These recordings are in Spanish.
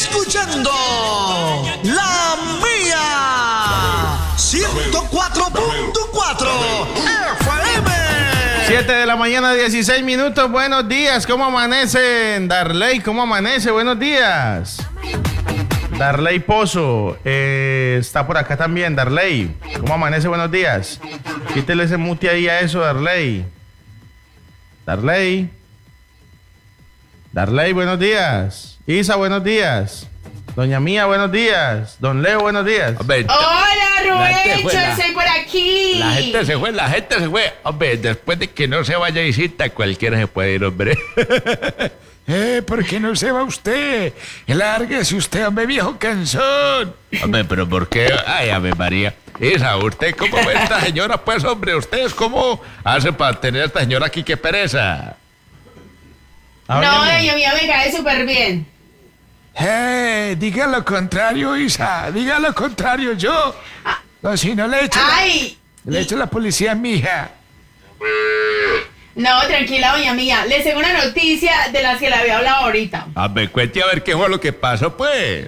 escuchando La Mía 104.4 FM. 7 de la mañana, 16 minutos. Buenos días, ¿cómo amanecen? Darley, ¿cómo amanece? Buenos días. Darley Pozo está por acá también. Darley, ¿cómo amanece? Buenos días. Quítele ese mute ahí a eso, Darley. Darley, buenos días. Isa, buenos días. Doña Mía, buenos días. Don Leo, buenos días. Hola, Rubencho, estoy por aquí. La gente se fue. Hombre, después de que no se vaya a visita, cualquiera se puede ir, hombre. ¿Por qué no se va usted? Lárguese usted, hombre, viejo cansón. Hombre, pero ¿por qué? Ay, Ave María. Isa, ¿usted cómo ve a esta señora? Pues, hombre, ¿ustedes cómo hacen para tener a esta señora aquí? ¡Qué pereza! No, doña Mía me cae súper bien. Diga lo contrario, Isa. Diga lo contrario, yo. No, si no le echo la policía a mi hija. No, tranquila, doña Mía. Les tengo una noticia de las que le había hablado ahorita. A ver, cuente a ver qué fue lo que pasó, pues.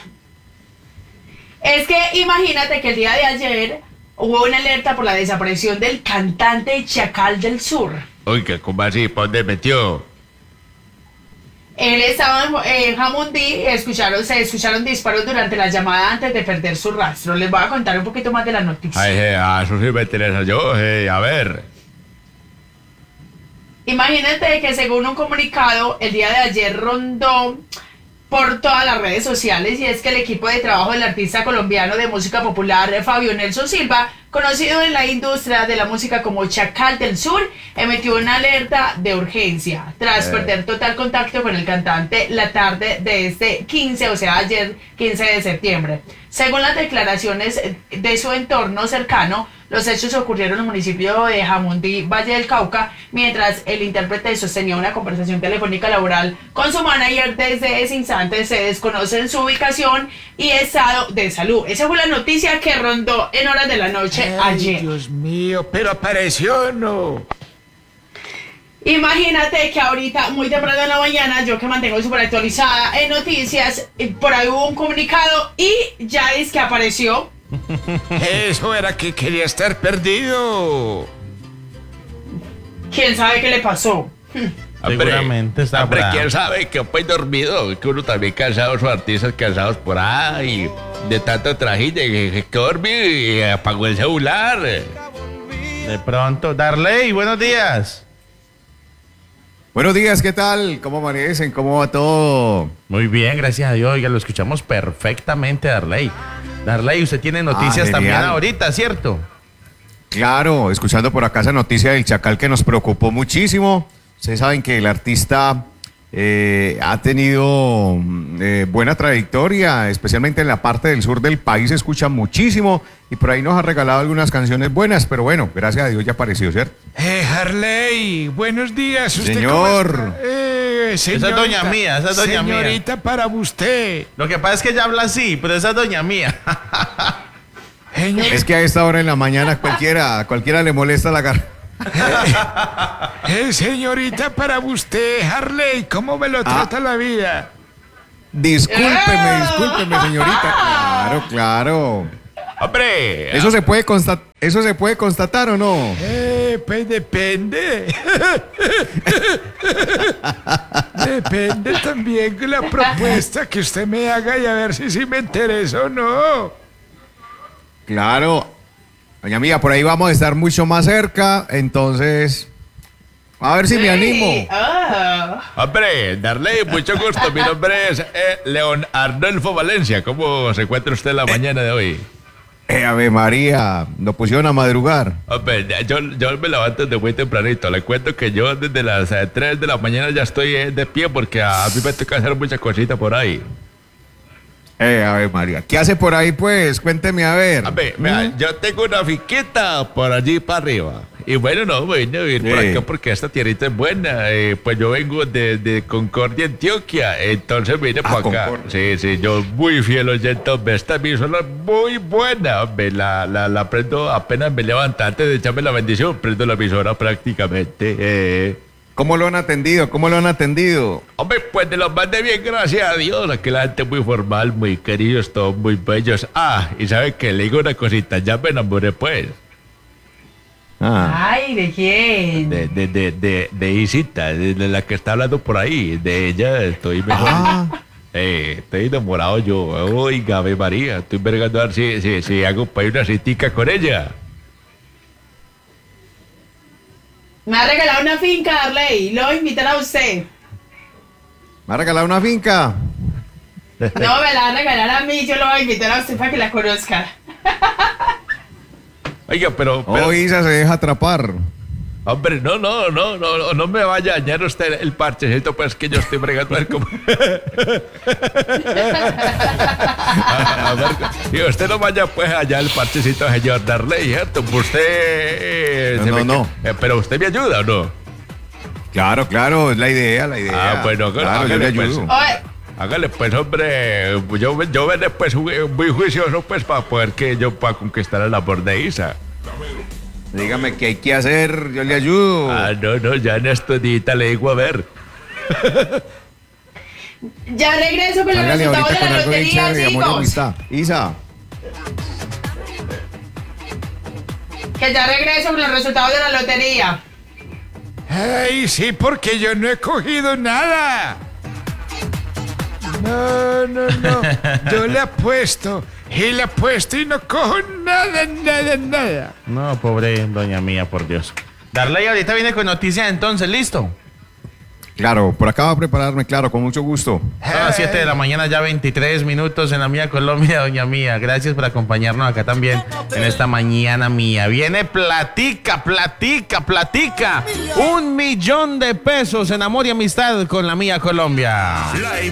Es que imagínate que el día de ayer hubo una alerta por la desaparición del cantante Chacal del Sur. Oiga, ¿cómo así? ¿Para dónde metió? Él estaba en Jamundí, se escucharon disparos durante la llamada antes de perder su rastro. Les voy a contar un poquito más de la noticia. Ay, eso sí me interesa yo, a ver. Imagínate que según un comunicado, el día de ayer rondó por todas las redes sociales, y es que el equipo de trabajo del artista colombiano de música popular Fabio Nelson Silva, conocido en la industria de la música como Chacal del Sur, emitió una alerta de urgencia tras perder total contacto con el cantante la tarde de este 15, o sea, ayer 15 de septiembre. Según las declaraciones de su entorno cercano, los hechos ocurrieron en el municipio de Jamundí, Valle del Cauca, mientras el intérprete sostenía una conversación telefónica laboral con su manager. Desde ese instante se desconocen su ubicación y estado de salud. Esa fue la noticia que rondó en horas de la noche ayer. Dios mío, pero apareció, ¿no? Imagínate que ahorita, muy temprano en la mañana, yo que mantengo súper actualizada en noticias, por ahí hubo un comunicado y ya es que apareció. Eso era que quería estar perdido. ¿Quién sabe qué le pasó? Seguramente está Hombre, bravo. ¿quién sabe que fue dormido? Que uno también cansado, sus artistas cansados por ahí, de tanto trajilla, que dormido y apagó el celular. De pronto. Darley, buenos días. Buenos días, ¿qué tal? ¿Cómo amanecen? ¿Cómo va todo? Muy bien, gracias a Dios. Oiga, lo escuchamos perfectamente, Darley. Darley, usted tiene noticias también genial. ahorita, ¿cierto? Claro, escuchando por acá esa noticia del Chacal que nos preocupó muchísimo. Ustedes saben que el artista ha tenido buena trayectoria, especialmente en la parte del sur del país, se escucha muchísimo y por ahí nos ha regalado algunas canciones buenas, pero bueno, gracias a Dios ya apareció, ¿cierto? Harley, buenos días. ¿Usted Señor. cómo está? Esa es doña Mía, esa es doña Mía. Señorita, para usted. Lo que pasa es que ella habla así, pero esa es doña Mía. Es que a esta hora en la mañana cualquiera le molesta la garganta. Señorita, para usted, Harley, ¿cómo me lo trata la vida? Discúlpeme, señorita. Claro. Hombre, ¿Eso se puede constatar o no? Pues depende. Depende también de la propuesta que usted me haga y a ver si me interesa o no. Claro. Doña Mía, por ahí vamos a estar mucho más cerca, entonces, a ver si me animo. hombre, Darley, mucho gusto. Mi nombre es León Arnolfo Valencia. ¿Cómo se encuentra usted la mañana de hoy? Ave María, nos pusieron a madrugar. Hombre, yo me levanto desde muy tempranito. Le cuento que yo desde las 3 de la mañana ya estoy de pie porque a mí me toca hacer muchas cositas por ahí. Ave María, ¿qué hace por ahí pues? Cuénteme a ver. Hombre, vea, yo tengo una finquita por allí para arriba. Y bueno, no, me vine a vivir por acá porque esta tierrita es buena. Pues yo vengo de Concordia, Antioquia. Entonces vine por acá. Concordia. Sí, yo muy fiel oyente. Hombre, esta emisora es muy buena. Hombre, la prendo apenas me levanto antes de echarme la bendición. Prendo la emisora prácticamente. ¿Cómo lo han atendido? ¿Cómo lo han atendido? Hombre, pues de los más de bien, gracias a Dios. Aquí la gente muy formal, muy queridos, todos muy bellos. Ah, y sabe que le digo una cosita, ya me enamoré pues. Ah, Ay, ¿de quién? De Isita, de la que está hablando por ahí. De ella estoy mejor. Estoy enamorado yo. Oiga, Ave María, estoy vergando a ver si hago para ir una citica con ella. Me ha regalado una finca, Darley. Lo voy a invitar a usted. ¿me ha regalado una finca? No, me la va a regalar a mí. Yo lo voy a invitar a usted para que la conozca. Oiga, pero Oh, Isa se deja atrapar. hombre, no me vaya a dañar usted el parchecito, pues que yo estoy bregando a ver cómo. a ver, y usted no vaya pues allá el parchecito, señor Darley, ¿cierto? Usted. No. Pero usted me ayuda o no. Claro, es la idea. Ah, bueno, claro, yo le hágale, pues. ayudo. Oye, Hágale pues, hombre. Yo veré pues muy juicioso pues para poder que yo pueda conquistar el amor de Isa. Dígame qué hay que hacer, yo le ayudo. Ah, no, ya en estos días le digo a ver. ya regreso con los Hágale resultados ahorita de con la algo bien lotería, chévere, amor y chicos. amistad. Isa, Que ya regreso con los resultados de la lotería. Ay, sí, porque yo no he cogido nada. No. Yo le apuesto y no cojo nada. No, pobre doña mía, por Dios. Darley ahorita viene con noticias entonces, ¿listo? claro, por acá va a prepararme, claro, con mucho gusto. Son las 7 de la mañana, ya 23 minutos en la mía Colombia, doña mía. Gracias por acompañarnos acá también en esta mañana mía. Viene platica. 1 millón de pesos en amor y amistad con la mía Colombia. La